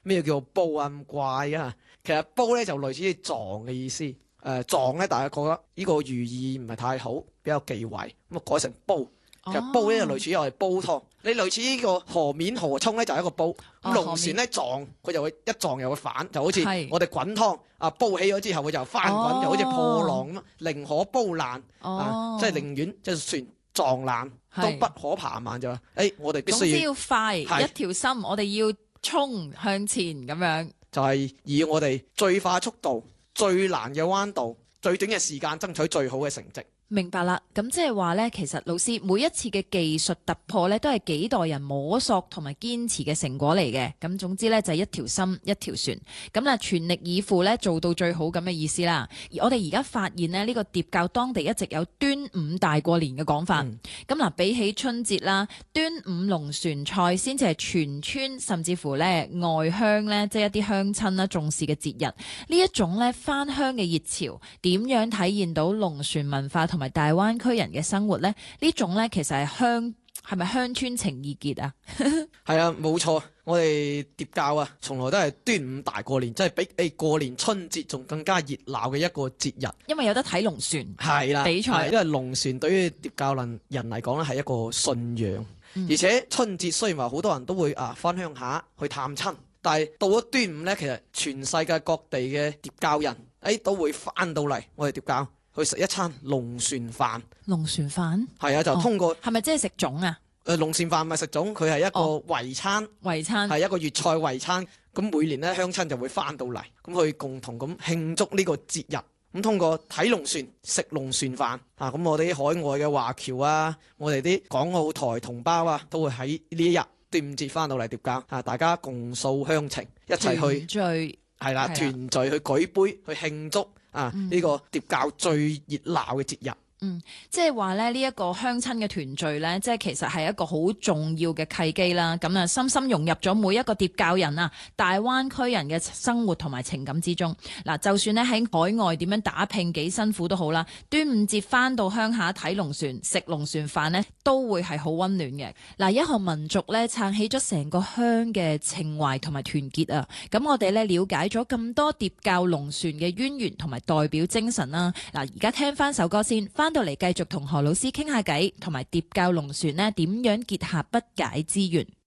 咩叫煲啊咁怪啊？其實煲咧就類似於撞嘅意思。撞咧，大家覺得呢個寓意唔係太好，比較忌諱，咁啊改成煲。其實煲咧就類似我哋煲湯，你類似呢個河面河涌咧就係一個煲。咁龍船咧撞佢就會一撞又會反，就好似我哋滾湯啊，煲起咗之後佢就翻滾，就好似破浪咁啊，寧可煲爛啊，即係寧願即係船撞爛都不可爬慢就話，我哋必須要快一條心，我哋要衝向前咁樣， 就係以我哋最快速度、最難嘅彎道、最短嘅時間爭取最好嘅成績。 明白啦，咁即係話呢，其實老師每一次嘅技術突破呢，都係幾代人摸索同埋堅持嘅成果嚟嘅。咁總之呢，就係一條心一條船，咁啦全力以赴呢，做到最好咁嘅意思啦。而我哋而家發現呢，呢個牒教當地一直有端午大過年嘅講法。咁嗱，比起春節啦，端午龍船賽先至係全村甚至乎呢外鄉呢，即係一啲鄉親啦重視嘅節日。呢一種呢返鄉嘅熱潮，點樣體現到龍船文化同埋大灣區人嘅生活呢？呢種呢，其實係咪鄉村情意結啊？ 係啊，冇錯。我哋牒教啊，從來都係端午大過年，即係比過年春節仲更加熱鬧嘅一個節日。 因為有得睇龍船， 係啦， 比賽。 因為龍船對於牒教人嚟講咧係一個信仰，而且春節雖然話好多人都會返鄉下去探親，但係到咗端午呢，其實全世界各地嘅牒教人都會翻到嚟我哋牒教。去食一餐龍船飯。 龍船飯係啊，就通過係咪即係食粽啊？ 龍船飯唔係食粽，佢係一個圍餐，係一個粵菜圍餐。咁每年咧鄉親就會翻到嚟，咁去共同咁慶祝呢個節日。咁通過睇龍船、食龍船飯啊，咁我哋啲海外嘅華僑啊，我哋啲港澳台同胞啊，都會喺呢一日端午節翻到嚟牒教啊，大家共訴鄉情，一齊去團聚， 係啦，團聚去舉杯去慶祝。呢個牒教最熱鬧嘅節日。 即係話咧，呢一個鄉親嘅團聚呢，即係其實係一個好重要嘅契機啦。咁啊，深深融入咗每一個牒教人啊、大灣區人嘅生活同埋情感之中。嗱，就算咧喺海外點樣打拼幾辛苦都好啦，端午節翻到鄉下睇龍船、食龍船飯呢，都會係好溫暖嘅。嗱，一個民族呢，撐起咗成個鄉嘅情懷同埋團結啊。咁我哋呢，了解咗咁多牒教龍船嘅淵源同埋代表精神啦。嗱，而家聽翻首歌先，翻到嚟繼續同何老師傾下偈，同埋牒教龍船呢點樣結下不解之緣。